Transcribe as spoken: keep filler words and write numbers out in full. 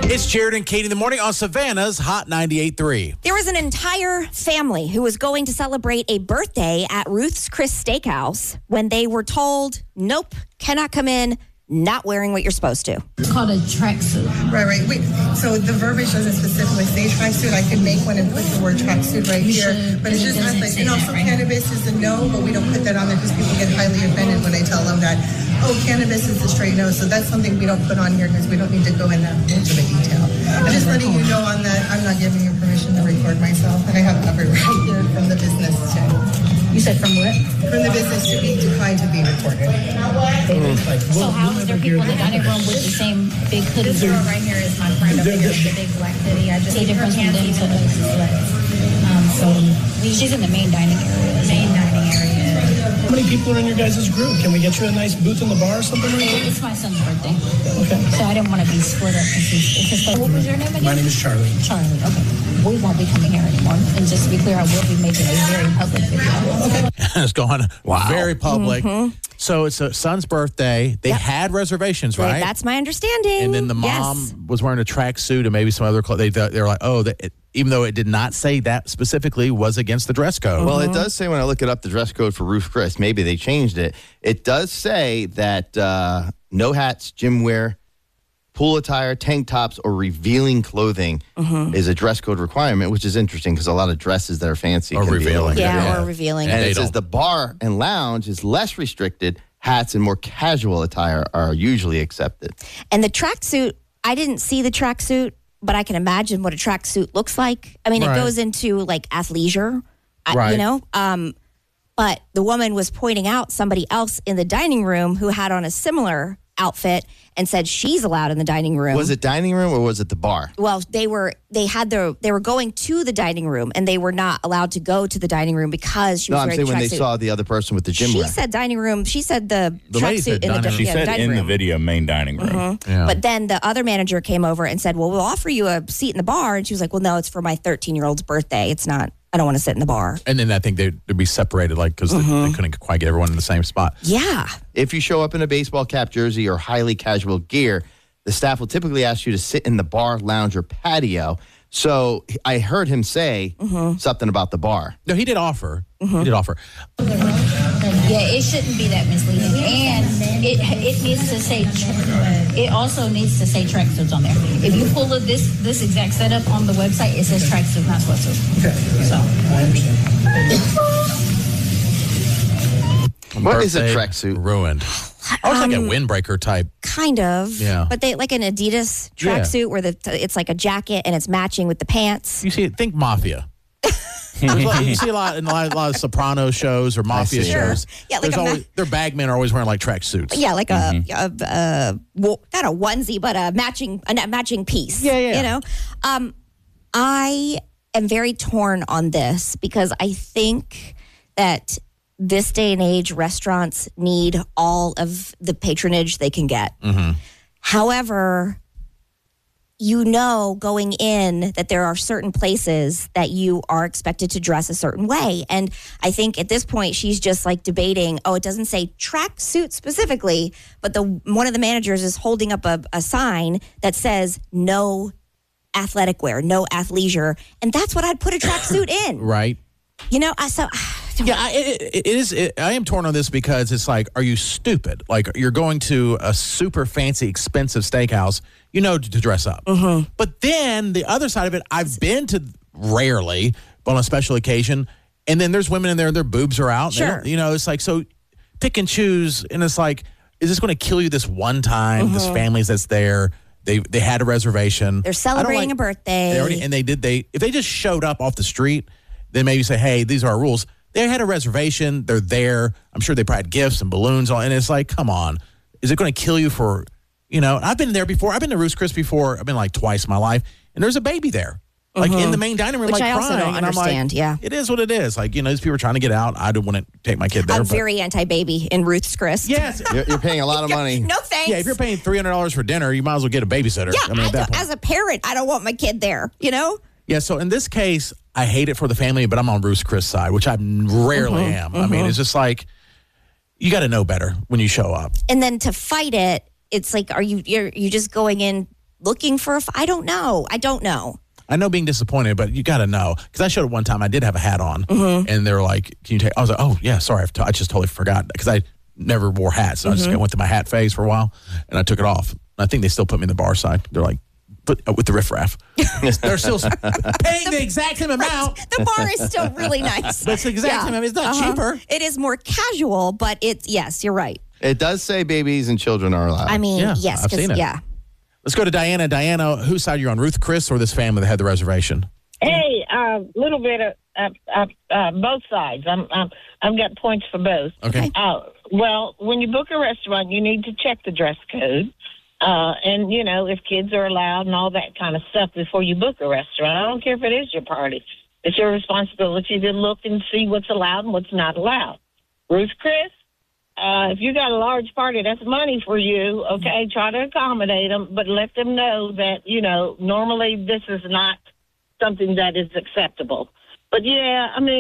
It's Jared and Katie in the morning on Savannah's Hot ninety-eight point three. There was an entire family who was going to celebrate a birthday at Ruth's Chris Steakhouse when they were told, nope, cannot come in, not wearing what you're supposed to. It's called a tracksuit. Right, right. Wait, so the verbiage doesn't specifically say tracksuit. I could make one and put the word tracksuit right You here. should, but it's but it just not doesn't like, say and that also right cannabis is a no, but we don't put that on there because people get highly offended when I tell them that, oh, cannabis is a straight no. So that's something we don't put on here because we don't need to go in that intimate detail. I'm just letting you know on that, I'm not giving you permission to record myself. And I have covered right here from the business too. You said from what? From the business to be declined to be recorded. So how is there people in the dining room with the same big hoodie? This girl right here is my friend over here with the big black hoodie. I just See the difference from them to us. Um, so we, she's in the main dining area. main dining area. How many people are in your guys' group? Can we get you a nice booth in the bar or something like that? It's my son's birthday. Okay. So I didn't want to be split up. Because what was your name again? My name is Charlie. Charlie, okay. We won't be coming here anymore. And just to be clear, I will be making a very public video. Okay. It's going Wow. very public. Mm-hmm. So it's a son's birthday. They Yep. had reservations, right? That's my understanding. And then the mom Yes. was wearing a tracksuit and maybe some other clothes. They, they were like, oh, that, it, even though it did not say that specifically, was against the dress code. Well, it does say when I look it up, the dress code for Ruth Chris, maybe they changed it. It does say that uh, no hats, gym wear, pool attire, tank tops, or revealing clothing is a dress code requirement, which is interesting because a lot of dresses that are fancy Or can be a little revealing. Yeah, different. or revealing. And They it says don't. the bar and lounge is less restricted. Hats and more casual attire are usually accepted. And the tracksuit, I didn't see the tracksuit, but I can imagine what a tracksuit looks like. I mean, Right. it goes into like athleisure, I- Right. you know? Um, but the woman was pointing out somebody else in the dining room who had on a similar outfit and said she's allowed in the dining room. Was it dining room or was it the bar? Well, they were they had their they were going to the dining room and they were not allowed to go to the dining room because she No, was I'm wearing saying the when they tracksuit. saw the other person with the gym She wear. said dining room. She said the, The lady said tracksuit in the dining di- room. She yeah, said dining in the room. video, main dining room. Yeah. But then the other manager came over and said, well, we'll offer you a seat in the bar. And she was like, well, no, it's for my thirteen-year-old's birthday. It's not, I don't want to sit in the bar. And then I think they'd, they'd be separated, like, because they, they couldn't quite get everyone in the same spot. Yeah. If you show up in a baseball cap jersey or highly casual gear, the staff will typically ask you to sit in the bar, lounge, or patio. So I heard him say something about the bar. No, he did offer. He did offer. Yeah, it shouldn't be that misleading. And it it needs to say, it also needs to say tracksuits on there. If you pull up this this exact setup on the website, it says tracksuit, not sweatsuit. So. I understand. What is a Birthday tracksuit? Ruined. I was like a windbreaker type. Kind of. Yeah. But they like an Adidas Yeah. tracksuit where the it's like a jacket and it's matching with the pants. You see, think Mafia. There's a lot- you see a lot in a lot, a lot of Soprano shows or Mafia see. shows. Sure. Yeah, like There's a ma- always, their bagmen are always wearing like track suits. Yeah, like a, a, a, well, not a onesie, but a matching a matching piece. Yeah, yeah. You know, um, I am very torn on this because I think that this day and age, restaurants need all of the patronage they can get. However, you know going in that there are certain places that you are expected to dress a certain way. And I think at this point, she's just like debating, oh, it doesn't say tracksuit specifically, but the one of the managers is holding up a, a sign that says no athletic wear, no athleisure. And that's what I'd put a tracksuit in. Right. You know, I so Yeah, I, it, it is. It, I am torn on this because it's like, are you stupid? Like, you're going to a super fancy, expensive steakhouse, you know, to, to dress up. Mm-hmm. But then the other side of it, I've been to rarely, but on a special occasion, and then there's women in there, their boobs are out. and they Sure. don't- You know, it's like, so pick and choose, and it's like, is this going to kill you this one time? This family's that's there. They they had a reservation. Mm-hmm. They're I don't celebrating like- a birthday. They already, and they did. They if they just showed up off the street, then maybe say, hey, these are our rules. They had a reservation. They're there. I'm sure they probably had gifts and balloons on. And it's like, come on, is it going to kill you for, you know? I've been there before. I've been to Ruth's Chris before. I've been like twice in my life, and there's a baby there, like in the main dining room, Which like I also crying. don't and I'm like, understand, yeah. it is what it is. Like, you know, these people are trying to get out. I don't want to take my kid there. I'm but very anti-baby in Ruth's Chris. yes. You're, you're paying a lot of money. No thanks. Yeah, if you're paying three hundred dollars for dinner, you might as well get a babysitter. Yeah, I mean, at that as, point. as a parent, I don't want my kid there, you know? Yeah, so in this case, I hate it for the family, but I'm on Ruth's Chris side, which I rarely am. I mean, it's just like, you got to know better when you show up. And then to fight it, it's like, are you you're you just going in looking for a f- I don't know. I don't know. I know being disappointed, but you got to know. Because I showed up one time, I did have a hat on, Mm-hmm. and they were like, can you take, I was like, oh, yeah, sorry, I've t- I just totally forgot. Because I never wore hats, so I Mm-hmm. just went through my hat phase for a while, and I took it off. I think they still put me in the bar side. They're like, put, uh, with the riffraff. They're still paying the exact same amount. The bar is still really nice. That's the exact same amount. It's not cheaper. It is more casual, but it's, yes, you're right. It does say babies and children are allowed. I mean, Yeah, yes, I've 'cause- seen it. yeah. Let's go to Diana. Diana, whose side are you on, Ruth Chris or this family that had the reservation? Hey, a uh, little bit of uh, uh, uh, both sides. I'm, I'm, I've got points for both. Okay. Uh, well, when you book a restaurant, you need to check the dress code. Uh, and, you know, if kids are allowed and all that kind of stuff before you book a restaurant. I don't care if it is your party. It's your responsibility to look and see what's allowed and what's not allowed. Ruth Chris, uh, if you got a large party, that's money for you. Okay, try to accommodate them, but let them know that, you know, normally this is not something that is acceptable. But, yeah, I mean,